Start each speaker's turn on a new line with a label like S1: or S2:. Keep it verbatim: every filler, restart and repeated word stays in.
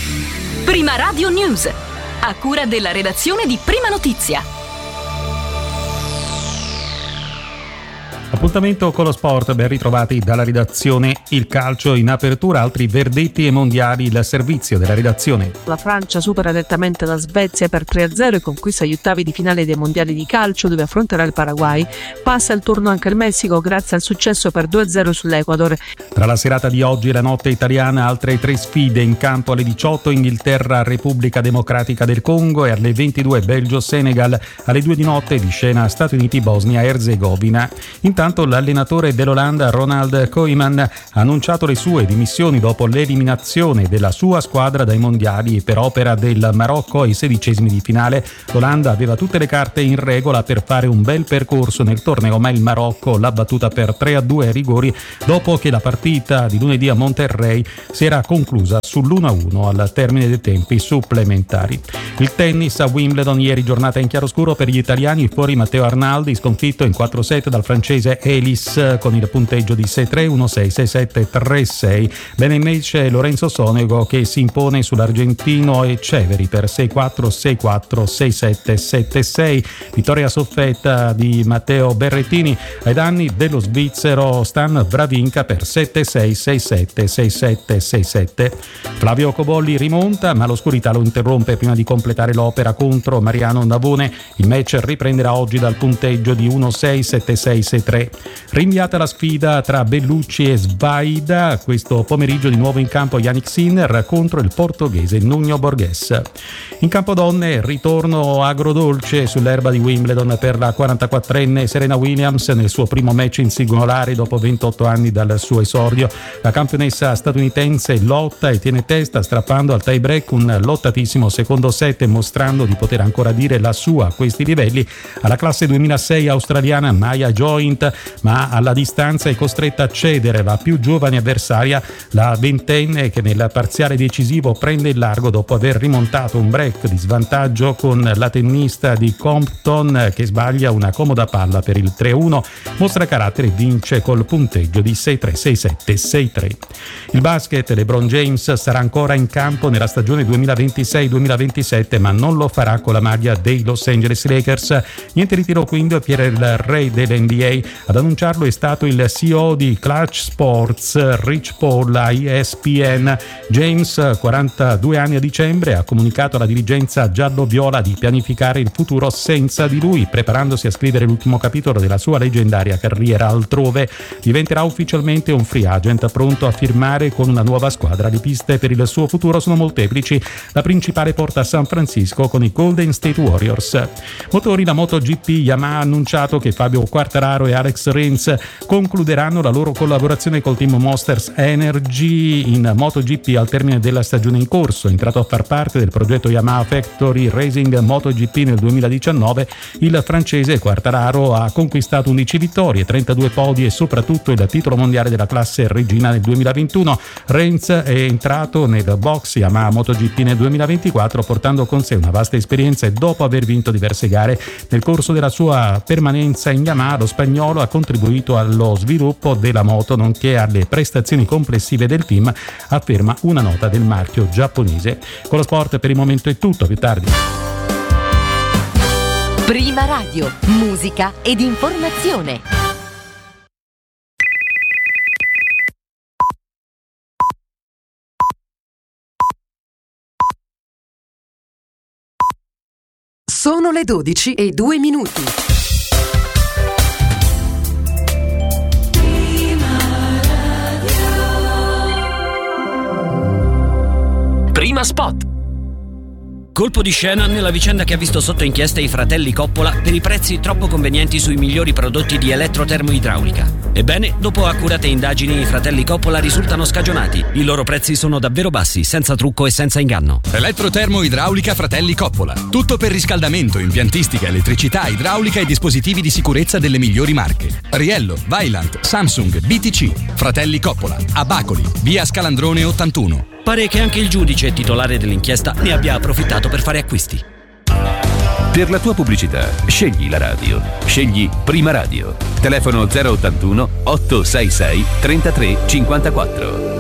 S1: Prima Radio News, a cura della redazione di Prima Notizia.
S2: Appuntamento con lo sport, ben ritrovati dalla redazione. Il calcio in apertura, altri verdetti e mondiali, il servizio della redazione.
S3: La Francia supera nettamente la Svezia per tre a zero e conquista gli ottavi di finale dei mondiali di calcio, dove affronterà il Paraguay. Passa il turno anche il Messico grazie al successo per due a zero sull'Ecuador.
S2: Tra la serata di oggi e la notte italiana, altre tre sfide in campo: alle diciotto Inghilterra Repubblica Democratica del Congo e alle ventidue Belgio Senegal. Alle due di notte di scena Stati Uniti Bosnia Erzegovina. Intanto l'allenatore dell'Olanda Ronald Koeman ha annunciato le sue dimissioni dopo l'eliminazione della sua squadra dai mondiali per opera del Marocco ai sedicesimi di finale. L'Olanda aveva tutte le carte in regola per fare un bel percorso nel torneo, ma il Marocco l'ha battuta per tre a due ai rigori dopo che la partita di lunedì a Monterrey si era conclusa sull'uno a uno al termine dei tempi supplementari. Il tennis a Wimbledon, ieri giornata in chiaroscuro per gli italiani, fuori Matteo Arnaldi, sconfitto in quattro set dal francese Elis con il punteggio di sei tre, uno sei, sei sette, tre sei. Bene invece Lorenzo Sonego che si impone sull'argentino Eceveri per sei quattro, sei quattro, sei sette, sette sei. Vittoria soffetta di Matteo Berrettini ai danni dello svizzero Stan Wawrinka per sette sei, sei sette, sei sette, sei sette. Flavio Cobolli rimonta, ma l'oscurità lo interrompe prima di completare l'opera contro Mariano Navone. Il match riprenderà oggi dal punteggio di uno sei, sette sei, sei tre. Rinviata la sfida tra Bellucci e Svaida, questo pomeriggio di nuovo in campo Yannick Sinner contro il portoghese Nuno Borges. In campo donne, ritorno agrodolce sull'erba di Wimbledon per la quarantaquattrenne Serena Williams nel suo primo match in singolare dopo ventotto anni dal suo esordio. La campionessa statunitense lotta e tiene testa strappando al tie break un lottatissimo secondo set, mostrando di poter ancora dire la sua a questi livelli alla classe duemilasei australiana Maya Joint, ma alla distanza è costretta a cedere la più giovane avversaria, la ventenne che nel parziale decisivo prende il largo dopo aver rimontato un break di svantaggio con la tennista di Compton che sbaglia una comoda palla per il tre a uno, mostra carattere e vince col punteggio di sei tre, sei sette, sei tre. Il basket, LeBron James sarà ancora in campo nella stagione duemilaventisei duemilaventisette, ma non lo farà con la maglia dei Los Angeles Lakers. Niente ritiro quindi per il re dell'N B A. Ad annunciarlo è stato il C E O di Clutch Sports, Rich Paul, a E S P N. James, quarantadue anni a dicembre, ha comunicato alla dirigenza giallo-viola di pianificare il futuro senza di lui, preparandosi a scrivere l'ultimo capitolo della sua leggendaria carriera altrove. Diventerà ufficialmente un free agent pronto a firmare con una nuova squadra. Le piste per il suo futuro sono molteplici. La principale porta a San Francisco con i Golden State Warriors. Motori, la MotoGP. Yamaha ha annunciato che Fabio Quartararo e Alex Rins concluderanno la loro collaborazione col team Monsters Energy in MotoGP al termine della stagione in corso. Entrato a far parte del progetto Yamaha Factory Racing MotoGP nel duemiladiciannove, il francese Quartararo ha conquistato undici vittorie, trentadue podi e soprattutto il titolo mondiale della classe regina nel duemilaventuno. Rins è entrato nel box Yamaha MotoGP nel duemilaventiquattro portando con sé una vasta esperienza e dopo aver vinto diverse gare. Nel corso della sua permanenza in Yamaha lo spagnolo ha contribuito allo sviluppo della moto nonché alle prestazioni complessive del team, afferma una nota del marchio giapponese. Con lo sport per il momento è tutto, più tardi.
S1: Prima Radio, musica ed informazione.
S4: Sono le dodici e due minuti.
S5: Prima Spot. Colpo di scena nella vicenda che ha visto sotto inchiesta i fratelli Coppola per i prezzi troppo convenienti sui migliori prodotti di elettrotermoidraulica. Ebbene, dopo accurate indagini, i fratelli Coppola risultano scagionati. I loro prezzi sono davvero bassi, senza trucco e senza inganno.
S6: Elettrotermoidraulica Fratelli Coppola. Tutto per riscaldamento, impiantistica, elettricità, idraulica e dispositivi di sicurezza delle migliori marche. Riello, Vaillant, Samsung, B T C. Fratelli Coppola. A Bacoli, via Scalandrone ottantuno.
S5: Pare che anche il giudice titolare dell'inchiesta ne abbia approfittato per fare acquisti.
S7: Per la tua pubblicità, scegli la radio. Scegli Prima Radio. Telefono zero ottantuno otto sei sei trentatré cinquantaquattro.